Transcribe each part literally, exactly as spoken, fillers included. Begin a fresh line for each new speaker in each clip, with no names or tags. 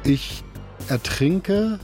Ich ertrinke,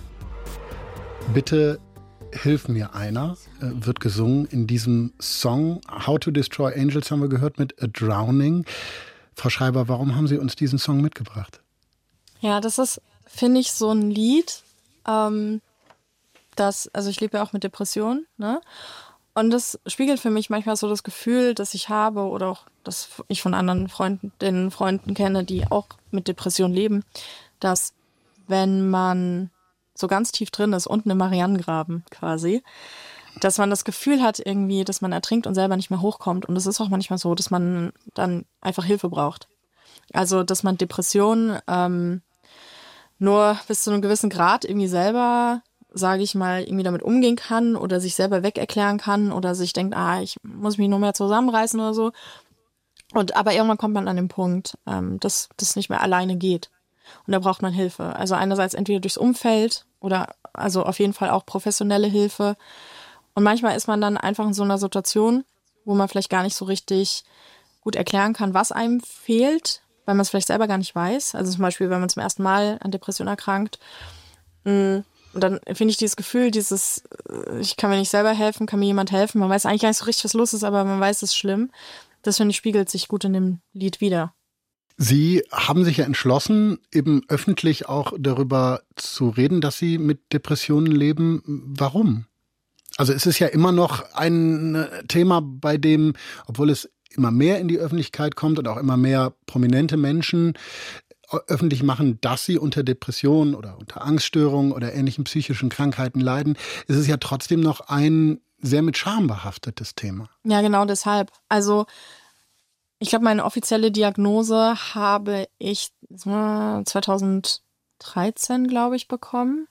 bitte hilf mir einer, wird gesungen in diesem Song. How to Destroy Angels haben wir gehört mit A Drowning. Frau Schreiber, warum haben Sie uns diesen Song mitgebracht?
Ja, das ist, finde ich, so ein Lied, ähm, das, also ich lebe ja auch mit Depressionen, ne? Und das spiegelt für mich manchmal so das Gefühl, das ich habe oder auch, das ich von anderen Freundinnen, Freunden kenne, die auch mit Depressionen leben, dass wenn man so ganz tief drin ist, unten im Marianengraben quasi, dass man das Gefühl hat irgendwie, dass man ertrinkt und selber nicht mehr hochkommt. Und es ist auch manchmal so, dass man dann einfach Hilfe braucht. Also, dass man Depressionen ähm, nur bis zu einem gewissen Grad irgendwie selber, sage ich mal, irgendwie damit umgehen kann oder sich selber wegerklären kann oder sich denkt, ah, ich muss mich nur mehr zusammenreißen oder so. Und aber irgendwann kommt man an den Punkt, ähm, dass das nicht mehr alleine geht. Und da braucht man Hilfe. Also einerseits entweder durchs Umfeld oder also auf jeden Fall auch professionelle Hilfe. Und manchmal ist man dann einfach in so einer Situation, wo man vielleicht gar nicht so richtig gut erklären kann, was einem fehlt, weil man es vielleicht selber gar nicht weiß. Also zum Beispiel, wenn man zum ersten Mal an Depression erkrankt. Und dann finde ich dieses Gefühl, dieses, ich kann mir nicht selber helfen, kann mir jemand helfen. Man weiß eigentlich gar nicht so richtig, was los ist, aber man weiß, es ist schlimm. Das, finde ich, spiegelt sich gut in dem Lied wider.
Sie haben sich ja entschlossen, eben öffentlich auch darüber zu reden, dass Sie mit Depressionen leben. Warum? Also es ist ja immer noch ein Thema, bei dem, obwohl es immer mehr in die Öffentlichkeit kommt und auch immer mehr prominente Menschen öffentlich machen, dass sie unter Depressionen oder unter Angststörungen oder ähnlichen psychischen Krankheiten leiden, ist es ja trotzdem noch ein sehr mit Scham behaftetes Thema.
Ja, genau deshalb. Also ich glaube, meine offizielle Diagnose habe ich zweitausenddreizehn, glaube ich, bekommen.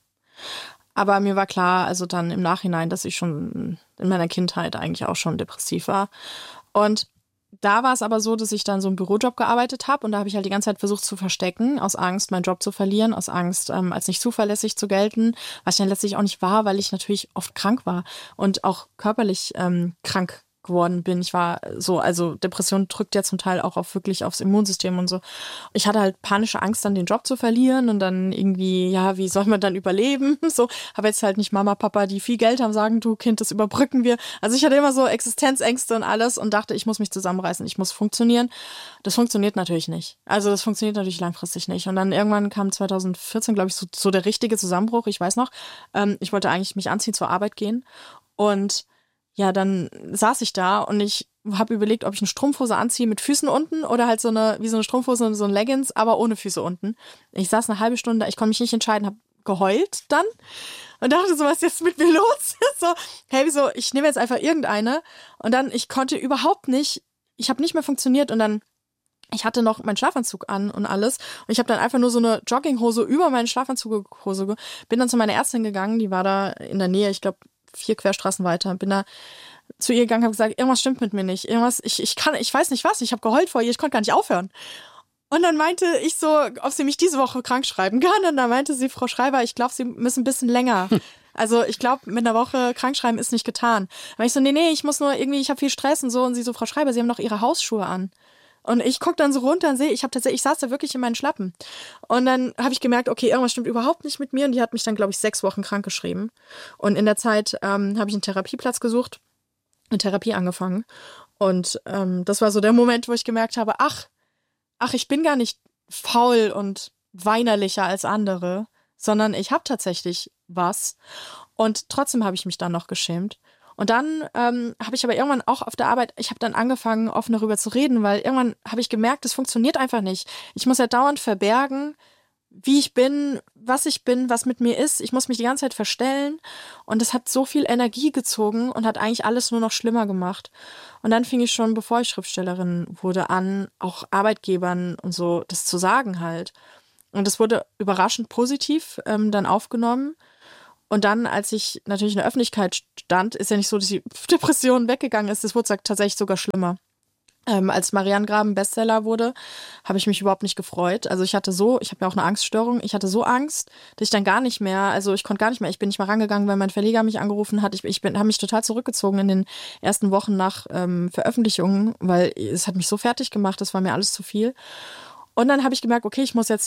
Aber mir war klar, also dann im Nachhinein, dass ich schon in meiner Kindheit eigentlich auch schon depressiv war. Und da war es aber so, dass ich dann so einen Bürojob gearbeitet habe und da habe ich halt die ganze Zeit versucht zu verstecken, aus Angst, meinen Job zu verlieren, aus Angst, ähm, als nicht zuverlässig zu gelten, was ich dann letztlich auch nicht war, weil ich natürlich oft krank war und auch körperlich ähm, krank geworden bin. Ich war so, also Depression drückt ja zum Teil auch auf wirklich aufs Immunsystem und so. Ich hatte halt panische Angst, dann den Job zu verlieren und dann irgendwie, ja, wie soll man dann überleben? So, habe jetzt halt nicht Mama, Papa, die viel Geld haben, sagen, du Kind, das überbrücken wir. Also ich hatte immer so Existenzängste und alles und dachte, ich muss mich zusammenreißen, ich muss funktionieren. Das funktioniert natürlich nicht. Also das funktioniert natürlich langfristig nicht. Und dann irgendwann kam zweitausendvierzehn, glaube ich, so, so der richtige Zusammenbruch. Ich weiß noch, ähm, ich wollte eigentlich mich anziehen, zur Arbeit gehen und ja, dann saß ich da und ich habe überlegt, ob ich eine Strumpfhose anziehe mit Füßen unten oder halt so eine, wie so eine Strumpfhose, so ein Leggings, aber ohne Füße unten. Ich saß eine halbe Stunde, ich konnte mich nicht entscheiden, habe geheult dann und dachte so, was ist jetzt mit mir los? So, hey, wieso, ich nehme jetzt einfach irgendeine und dann, ich konnte überhaupt nicht, ich habe nicht mehr funktioniert und dann, ich hatte noch meinen Schlafanzug an und alles und ich habe dann einfach nur so eine Jogginghose über meine Schlafanzughose, bin dann zu meiner Ärztin gegangen, die war da in der Nähe, ich glaube, vier Querstraßen weiter, bin da zu ihr gegangen, habe gesagt, irgendwas stimmt mit mir nicht, irgendwas, ich, ich kann, ich weiß nicht was, ich habe geheult vor ihr, ich konnte gar nicht aufhören. Und dann meinte ich so, ob sie mich diese Woche krank schreiben kann und dann meinte sie, Frau Schreiber, ich glaube, Sie müssen ein bisschen länger. Also ich glaube, mit einer Woche krankschreiben ist nicht getan. Aber ich so, nee, nee, ich muss nur irgendwie, ich habe viel Stress und so und sie so, Frau Schreiber, Sie haben noch Ihre Hausschuhe an. Und ich gucke dann so runter und sehe, ich habe tatsächlich, ich saß da wirklich in meinen Schlappen. Und dann habe ich gemerkt, okay, irgendwas stimmt überhaupt nicht mit mir. Und die hat mich dann, glaube ich, sechs Wochen krank geschrieben. Und in der Zeit ähm, habe ich einen Therapieplatz gesucht, eine Therapie angefangen. Und ähm, das war so der Moment, wo ich gemerkt habe, ach, ach, ich bin gar nicht faul und weinerlicher als andere, sondern ich habe tatsächlich was. Und trotzdem habe ich mich dann noch geschämt. Und dann ähm, habe ich aber irgendwann auch auf der Arbeit, ich habe dann angefangen, offen darüber zu reden, weil irgendwann habe ich gemerkt, das funktioniert einfach nicht. Ich muss ja dauernd verbergen, wie ich bin, was ich bin, was mit mir ist. Ich muss mich die ganze Zeit verstellen und das hat so viel Energie gezogen und hat eigentlich alles nur noch schlimmer gemacht. Und dann fing ich schon, bevor ich Schriftstellerin wurde, an, auch Arbeitgebern und so das zu sagen halt. Und das wurde überraschend positiv ähm, dann aufgenommen. Und dann, als ich natürlich in der Öffentlichkeit stand, ist ja nicht so, dass die Depression weggegangen ist. Das wurde tatsächlich sogar schlimmer. Ähm, als Marianengraben Bestseller wurde, habe ich mich überhaupt nicht gefreut. Also ich hatte so, ich habe ja auch eine Angststörung, ich hatte so Angst, dass ich dann gar nicht mehr, also ich konnte gar nicht mehr, ich bin nicht mal rangegangen, weil mein Verleger mich angerufen hat. Ich, ich bin, habe mich total zurückgezogen in den ersten Wochen nach ähm, Veröffentlichung, weil es hat mich so fertig gemacht, das war mir alles zu viel. Und dann habe ich gemerkt, okay, ich muss jetzt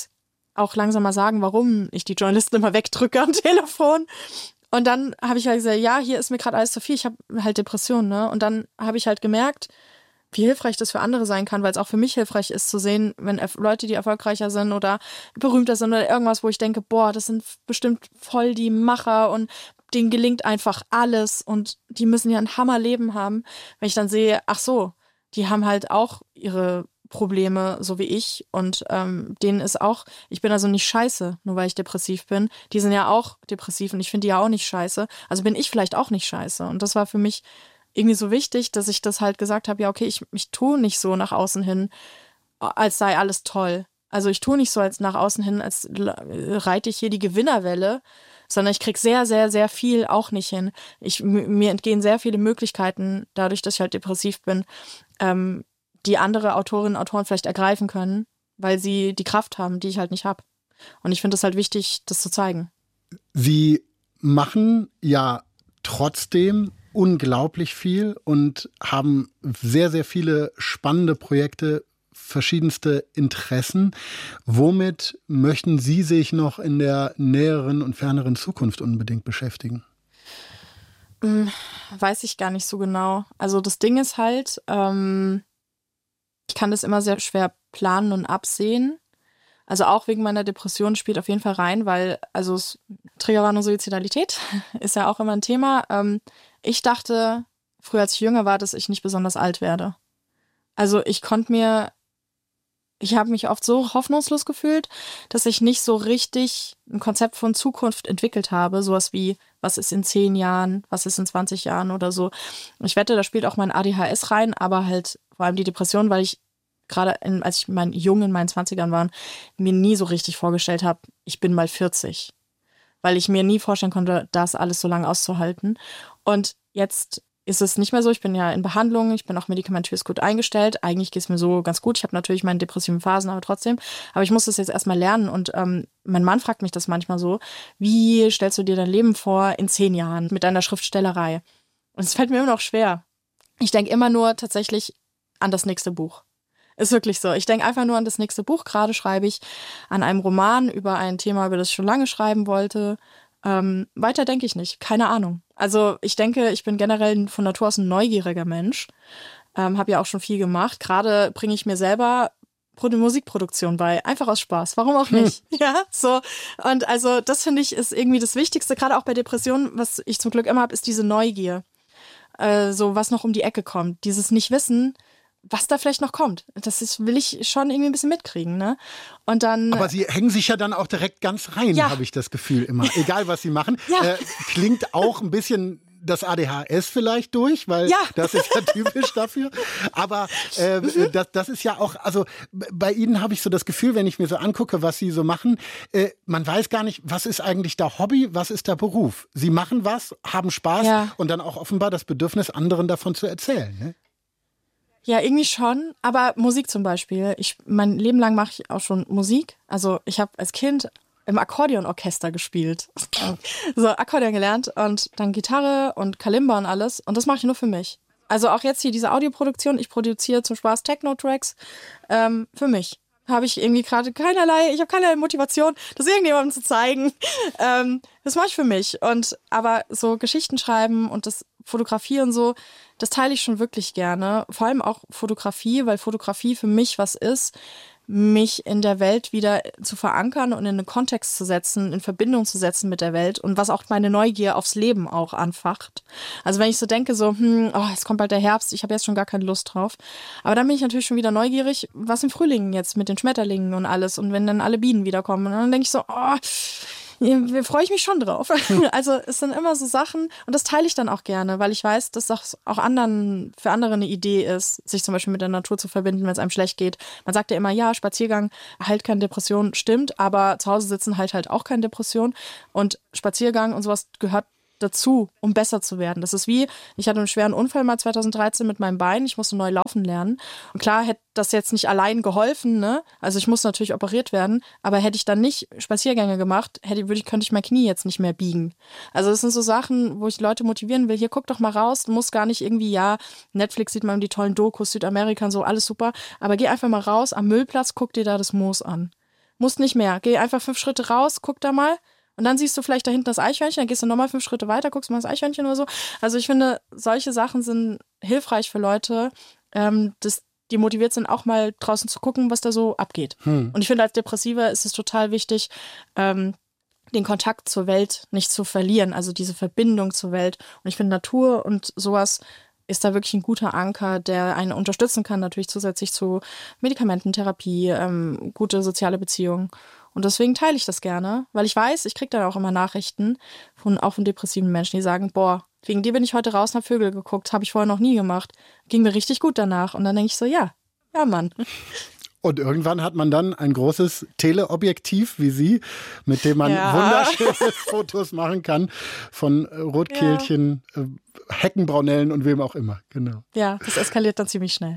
auch langsam mal sagen, warum ich die Journalisten immer wegdrücke am Telefon. Und dann habe ich halt gesagt, ja, hier ist mir gerade alles zu viel, ich habe halt Depressionen, ne? Und dann habe ich halt gemerkt, wie hilfreich das für andere sein kann, weil es auch für mich hilfreich ist zu sehen, wenn Leute, die erfolgreicher sind oder berühmter sind oder irgendwas, wo ich denke, boah, das sind bestimmt voll die Macher und denen gelingt einfach alles und die müssen ja ein Hammerleben haben. Wenn ich dann sehe, ach so, die haben halt auch ihre Probleme, so wie ich und ähm, denen ist auch, ich bin also nicht scheiße, nur weil ich depressiv bin. Die sind ja auch depressiv und ich finde die ja auch nicht scheiße. Also bin ich vielleicht auch nicht scheiße und das war für mich irgendwie so wichtig, dass ich das halt gesagt habe, ja okay, ich, ich tue nicht so nach außen hin, als sei alles toll. Also ich tue nicht so als nach außen hin, als reite ich hier die Gewinnerwelle, sondern ich krieg sehr, sehr, sehr viel auch nicht hin. Ich, mir entgehen sehr viele Möglichkeiten, dadurch, dass ich halt depressiv bin, ähm, die andere Autorinnen und Autoren vielleicht ergreifen können, weil sie die Kraft haben, die ich halt nicht habe. Und ich finde es halt wichtig, das zu zeigen.
Sie machen ja trotzdem unglaublich viel und haben sehr, sehr viele spannende Projekte, verschiedenste Interessen. Womit möchten Sie sich noch in der näheren und ferneren Zukunft unbedingt beschäftigen?
Weiß ich gar nicht so genau. Also das Ding ist halt, ähm, ich kann das immer sehr schwer planen und absehen. Also auch wegen meiner Depression spielt auf jeden Fall rein, weil, also Triggerwarnung Suizidalität ist ja auch immer ein Thema. Ähm, ich dachte, früher als ich jünger war, dass ich nicht besonders alt werde. Also ich konnte mir, ich habe mich oft so hoffnungslos gefühlt, dass ich nicht so richtig ein Konzept von Zukunft entwickelt habe. Sowas wie, was ist in zehn Jahren, was ist in zwanzig Jahren oder so. Ich wette, da spielt auch mein A D H S rein, aber halt vor allem die Depression, weil ich gerade in, als ich mein jung in meinen zwanzigern war, mir nie so richtig vorgestellt habe, ich bin mal vierzig. Weil ich mir nie vorstellen konnte, das alles so lange auszuhalten. Und jetzt ist es nicht mehr so. Ich bin ja in Behandlung, ich bin auch medikamentös gut eingestellt. Eigentlich geht es mir so ganz gut. Ich habe natürlich meine depressiven Phasen, aber trotzdem. Aber ich muss das jetzt erstmal lernen. Und ähm, mein Mann fragt mich das manchmal so, wie stellst du dir dein Leben vor in zehn Jahren mit deiner Schriftstellerei? Und es fällt mir immer noch schwer. Ich denke immer nur tatsächlich an das nächste Buch. Ist wirklich so. Ich denke einfach nur an das nächste Buch. Gerade schreibe ich an einem Roman über ein Thema, über das ich schon lange schreiben wollte. Ähm, weiter denke ich nicht. Keine Ahnung. Also ich denke, ich bin generell von Natur aus ein neugieriger Mensch. Ähm, habe ja auch schon viel gemacht. Gerade bringe ich mir selber Musikproduktion bei. Einfach aus Spaß. Warum auch nicht? Hm. Ja, so. Und also das finde ich ist irgendwie das Wichtigste. Gerade auch bei Depressionen, was ich zum Glück immer habe, ist diese Neugier. Äh, so was noch um die Ecke kommt. Dieses Nicht-Wissen, was da vielleicht noch kommt. Das ist, will ich schon irgendwie ein bisschen mitkriegen, ne? Und dann.
Aber Sie hängen sich ja dann auch direkt ganz rein, ja. Habe ich das Gefühl immer. Egal, was Sie machen.
Ja.
Äh, klingt auch ein bisschen das A D H S vielleicht durch, weil
ja.
das ist ja typisch dafür. Aber äh, mhm. das, das ist ja auch, also bei Ihnen habe ich so das Gefühl, wenn ich mir so angucke, was Sie so machen, äh, man weiß gar nicht, was ist eigentlich da Hobby, was ist da Beruf. Sie machen was, haben Spaß ja. und dann auch offenbar das Bedürfnis, anderen davon zu erzählen, ne?
Ja, irgendwie schon, aber Musik zum Beispiel. Ich, mein Leben lang mache ich auch schon Musik. Also ich habe als Kind im Akkordeonorchester gespielt. So Akkordeon gelernt und dann Gitarre und Kalimba und alles. Und das mache ich nur für mich. Also auch jetzt hier diese Audioproduktion. Ich produziere zum Spaß Techno-Tracks ähm, für mich. Habe ich irgendwie gerade keinerlei, ich habe keinerlei Motivation, das irgendjemandem zu zeigen. Ähm, das mache ich für mich. Und aber so Geschichten schreiben und das Fotografieren so, das teile ich schon wirklich gerne. Vor allem auch Fotografie, weil Fotografie für mich was ist, mich in der Welt wieder zu verankern und in einen Kontext zu setzen, in Verbindung zu setzen mit der Welt und was auch meine Neugier aufs Leben auch anfacht. Also wenn ich so denke, so, hm, oh, jetzt kommt bald der Herbst, ich habe jetzt schon gar keine Lust drauf. Aber dann bin ich natürlich schon wieder neugierig, was im Frühling jetzt mit den Schmetterlingen und alles und wenn dann alle Bienen wiederkommen. Und dann denke ich so, oh, hier freue ich mich schon drauf. Also es sind immer so Sachen und das teile ich dann auch gerne, weil ich weiß, dass das auch anderen, für andere eine Idee ist, sich zum Beispiel mit der Natur zu verbinden, wenn es einem schlecht geht. Man sagt ja immer, ja, Spaziergang heilt keine Depression, stimmt, aber zu Hause sitzen heilt halt auch keine Depression und Spaziergang und sowas gehört dazu, um besser zu werden. Das ist wie, ich hatte einen schweren Unfall mal zweitausenddreizehn mit meinem Bein, ich musste neu laufen lernen. Und klar hätte das jetzt nicht allein geholfen, ne? Also ich musste natürlich operiert werden, aber hätte ich dann nicht Spaziergänge gemacht, hätte, würde ich, könnte ich mein Knie jetzt nicht mehr biegen. Also das sind so Sachen, wo ich Leute motivieren will, hier guck doch mal raus, du musst gar nicht irgendwie, ja, Netflix sieht man die tollen Dokus, Südamerika und so, alles super, aber geh einfach mal raus am Müllplatz, guck dir da das Moos an. Musst nicht mehr. Geh einfach fünf Schritte raus, guck da mal. Und dann siehst du vielleicht da hinten das Eichhörnchen, dann gehst du nochmal fünf Schritte weiter, guckst mal das Eichhörnchen oder so. Also ich finde, solche Sachen sind hilfreich für Leute, ähm, dass die motiviert sind, auch mal draußen zu gucken, was da so abgeht. Hm. Und ich finde, als Depressiver ist es total wichtig, ähm, den Kontakt zur Welt nicht zu verlieren, also diese Verbindung zur Welt. Und ich finde, Natur und sowas ist da wirklich ein guter Anker, der einen unterstützen kann, natürlich zusätzlich zu Medikamententherapie, ähm, gute soziale Beziehungen. Und deswegen teile ich das gerne, weil ich weiß, ich kriege dann auch immer Nachrichten von auch von depressiven Menschen, die sagen, boah, wegen dir bin ich heute raus und hab Vögel geguckt, habe ich vorher noch nie gemacht. Ging mir richtig gut danach. Und dann denke ich so, ja, ja Mann.
Und irgendwann hat man dann ein großes Teleobjektiv wie Sie, mit dem man ja. wunderschöne Fotos machen kann von Rotkehlchen, ja. Heckenbraunellen und wem auch immer. Genau.
Ja, das eskaliert dann ziemlich schnell.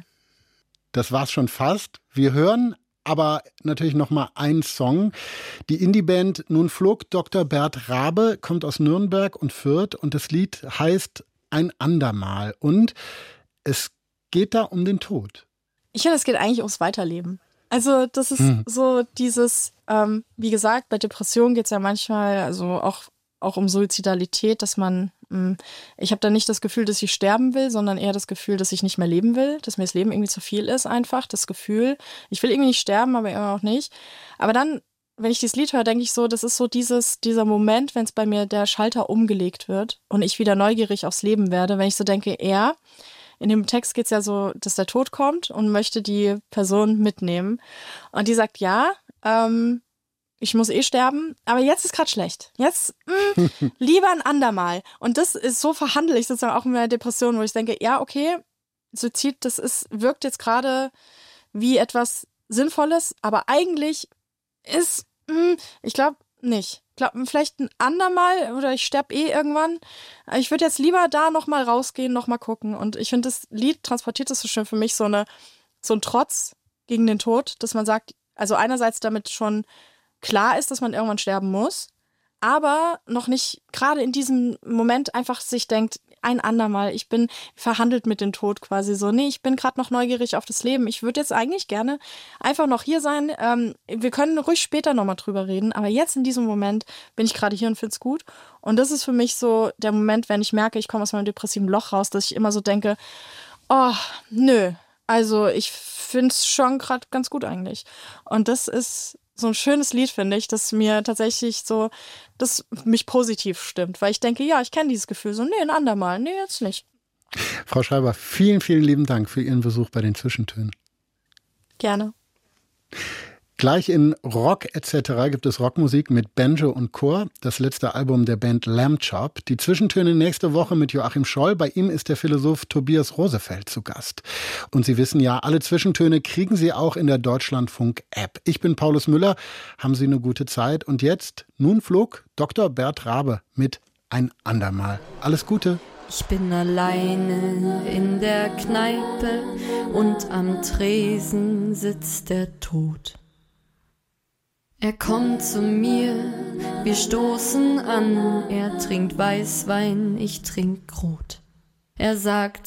Das war's schon fast. Wir hören aber natürlich noch mal einen Song. Die Indie-Band Nun flog Doktor Bert Rabe, kommt aus Nürnberg und Fürth und das Lied heißt Ein andermal. Und es geht da um den Tod.
Ich finde, es geht eigentlich ums Weiterleben. Also das ist hm. so dieses, ähm, wie gesagt, bei Depressionen geht es ja manchmal also auch, auch um Suizidalität, dass man, mh, ich habe da nicht das Gefühl, dass ich sterben will, sondern eher das Gefühl, dass ich nicht mehr leben will, dass mir das Leben irgendwie zu viel ist einfach, das Gefühl, ich will irgendwie nicht sterben, aber immer auch nicht. Aber dann, wenn ich dieses Lied höre, denke ich so, das ist so dieses, dieser Moment, wenn es bei mir der Schalter umgelegt wird und ich wieder neugierig aufs Leben werde, wenn ich so denke, er in dem Text geht es ja so, dass der Tod kommt und möchte die Person mitnehmen. Und die sagt, ja, ähm, ich muss eh sterben, aber jetzt ist gerade schlecht. Jetzt mh, lieber ein andermal. Und das ist so verhandle ich sozusagen auch in meiner Depression, wo ich denke, ja, okay, Suizid, das ist, wirkt jetzt gerade wie etwas Sinnvolles, aber eigentlich ist, mh, ich glaube nicht. Ich glaube, vielleicht ein andermal oder ich sterbe eh irgendwann. Ich würde jetzt lieber da nochmal rausgehen, nochmal gucken. Und ich finde, das Lied transportiert das so schön für mich, so, eine, so ein Trotz gegen den Tod, dass man sagt, also einerseits damit schon klar ist, dass man irgendwann sterben muss, aber noch nicht gerade in diesem Moment einfach sich denkt, ein andermal, ich bin verhandelt mit dem Tod quasi so. Nee, ich bin gerade noch neugierig auf das Leben. Ich würde jetzt eigentlich gerne einfach noch hier sein. Ähm, wir können ruhig später nochmal drüber reden, aber jetzt in diesem Moment bin ich gerade hier und finde es gut. Und das ist für mich so der Moment, wenn ich merke, ich komme aus meinem depressiven Loch raus, dass ich immer so denke, oh, nö, also ich finde es schon gerade ganz gut eigentlich. Und das ist so ein schönes Lied, finde ich, das mir tatsächlich so, das mich positiv stimmt, weil ich denke, ja, ich kenne dieses Gefühl so, nee, ein andermal, nee, jetzt nicht.
Frau Schreiber, vielen, vielen lieben Dank für Ihren Besuch bei den Zwischentönen.
Gerne.
Gleich in Rock et cetera gibt es Rockmusik mit Banjo und Chor, das letzte Album der Band Lamb Chop. Die Zwischentöne nächste Woche mit Joachim Scholl. Bei ihm ist der Philosoph Tobias Rosefeld zu Gast. Und Sie wissen ja, alle Zwischentöne kriegen Sie auch in der Deutschlandfunk-App. Ich bin Paulus Müller. Haben Sie eine gute Zeit. Und jetzt, nun flog Doktor Bert Rabe mit Ein andermal. Alles Gute.
Ich bin alleine in der Kneipe und am Tresen sitzt der Tod. Er kommt zu mir, wir stoßen an, er trinkt Weißwein, ich trink Rot. Er sagt,